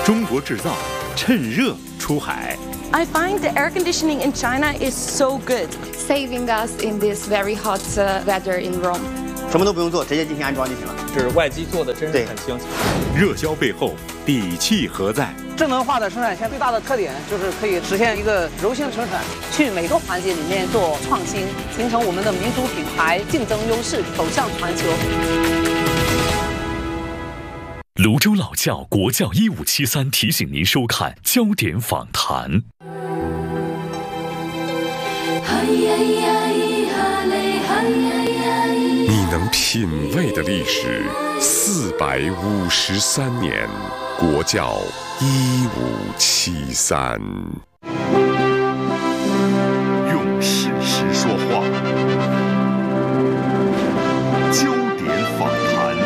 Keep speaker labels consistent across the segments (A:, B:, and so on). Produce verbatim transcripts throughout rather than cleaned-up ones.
A: 中国制造，趁热出海。
B: I find the air conditioning in China is so good,
C: saving us in this very hot uh, weather in Rome.
D: 什么都不用做，直接进行安装就行了。
E: 是外机做的，真是很精细。
A: 热销背后底气何在？
F: 智能化的生产线最大的特点就是可以实现一个柔性生产，去每个环节里面做创新，形成我们的民族品牌竞争优势，走向全球。
G: 泸州老窖国窖一五七三提醒您收看焦点访谈。
H: 你能品味的历史，四百五十三年，国窖一五七三。
A: 用事实说话，焦点访谈。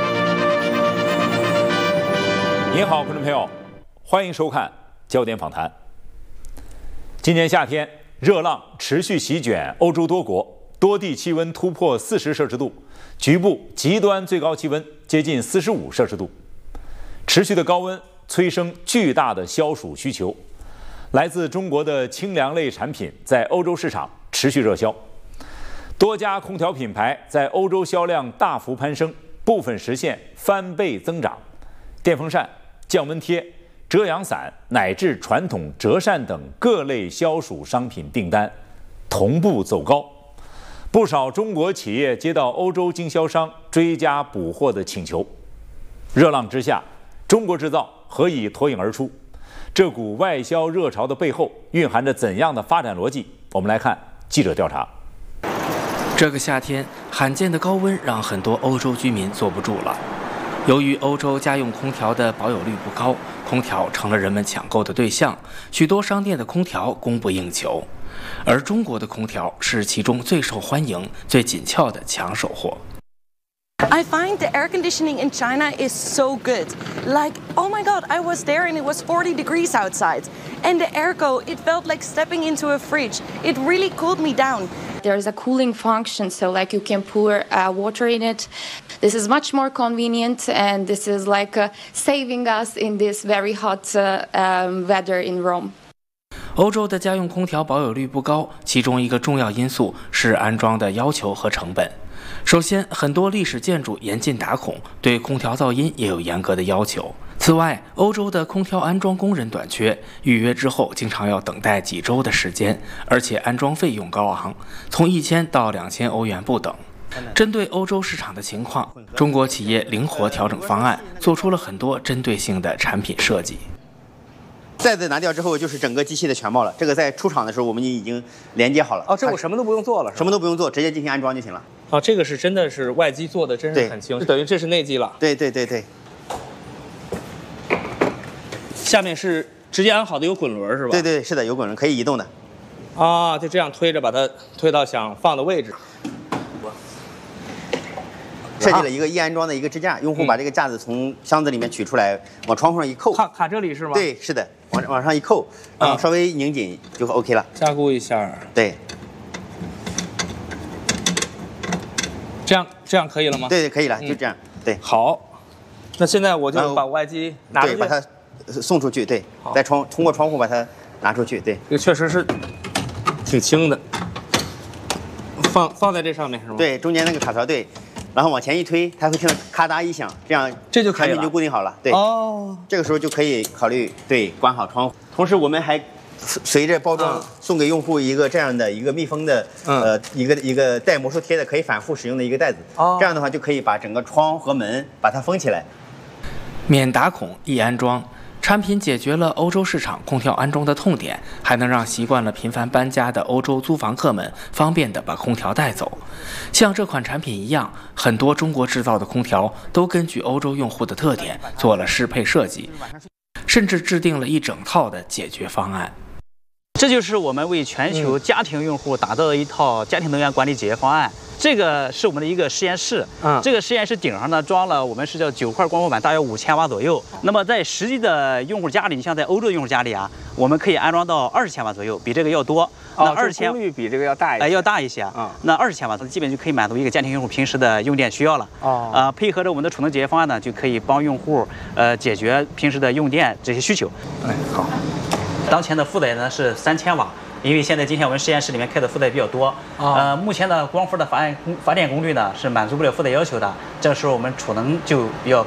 E: 您好，观众朋友，欢迎收看焦点访谈。今年夏天，热浪持续席卷欧洲多国，多地气温突破四十摄氏度，局部极端最高气温接近四十五摄氏度。持续的高温催生巨大的消暑需求，来自中国的清凉类产品在欧洲市场持续热销，多家空调品牌在欧洲销量大幅攀升，部分实现翻倍增长。电风扇、 降温贴、遮阳伞乃至传统折扇等各类消暑商品订单同步走高，不少中国企业接到欧洲经销商追加补货的请求。热浪之下，中国制造何以脱颖而出？这股外销热潮的背后蕴含着怎样的发展逻辑？我们来看记者调查。
I: 这个夏天，罕见的高温让很多欧洲居民坐不住了。 由于欧洲家用空调的保有率不高，空调成了人们抢购的对象，许多商店的空调供不应求，而中国的空调是其中最受欢迎、最紧俏的抢手货。
B: I find the air conditioning in China is so good. Like, oh my god, I was there and it was forty degrees outside. And the airco, it felt like stepping into a fridge. It really cooled me down.
C: There's a cooling function, so like you can pour uh, water in it. This is much more convenient, and this is like uh, saving us in this very hot uh, um, weather in Rome.
I: 欧洲的家用空调保有率不高，其中一个重要因素是安装的要求和成本。首先，很多历史建筑严禁打孔，对空调噪音也有严格的要求。此外，欧洲的空调安装工人短缺，预约之后经常要等待几周的时间，而且安装费用高昂，从一千到两千欧元不等。针对欧洲市场的情况，中国企业灵活调整方案，做出了很多针对性的产品设计。
D: 袋子拿掉之后，就是整个机器的全貌了。这个在出厂的时候我们已经连接好了。
E: 哦，这我什么都不用做了，
D: 什么都不用做，直接进行安装就行了。
E: 哦，这个是真的是外机做的，真是很轻，等于这是内机了。
D: 对对对对。
E: 下面是直接安好的有滚轮是吧？
D: 对对，是的，有滚轮可以移动的。
E: 啊，就这样推着把它推到想放的位置。
D: 设计了一个易安装的一个支架，用户把这个架子从箱子里面取出来，往窗户上一扣。
E: 卡卡这里是吗？
D: 对，是的。 往往上一扣，然后稍微拧紧就 OK 了。
E: 加固一下。对。这样这样可以了吗？
D: 对对，可以了，就这样。对。
E: 好，那现在我就把外机拿出去，
D: 对，把它送出去，对，在窗通过窗户把它拿出去，对。
E: 这个确实是挺轻的，放放在这上面是吗？
D: 对，中间那个卡槽对。 然后往前一推，它会听到咔嗒一响，这样
E: 这就可以了，
D: 产品就固定好了。对，
E: 哦，
D: 这个时候就可以考虑对关好窗户。同时，我们还随着包装送给用户一个这样的一个密封的，嗯、呃，一个一个带魔术贴的可以反复使用的一个袋子。哦，这样的话就可以把整个窗和门把它封起来。
I: 免打孔，易安装。 产品解决了欧洲市场空调安装的痛点，还能让习惯了频繁搬家的欧洲租房客们方便地把空调带走。像这款产品一样，很多中国制造的空调都根据欧洲用户的特点做了适配设计，甚至制定了一整套的解决方案。
J: 这就是我们为全球家庭用户打造的一套家庭能源管理解决方案。这个是我们的一个实验室，嗯，这个实验室顶上呢装了我们是叫九块光伏板，大约五千瓦左右。那么在实际的用户家里，你像在欧洲用户家里啊，我们可以安装到二十千瓦左右，比这个要多。 那二十千
K: 功率比这个要大一些，
J: 哎，要大一些啊。那二十千瓦它基本就可以满足一个家庭用户平时的用电需要了。哦，呃，配合着我们的储能解决方案呢，就可以帮用户呃解决平时的用电这些需求。
K: 哎，好。
J: 当前的负载呢是三千瓦。因为现在今天我们实验室里面开的负载比较多，哦、呃，目前的光伏的发电发电功率呢是满足不了负载要求的，这时候我们储能就比较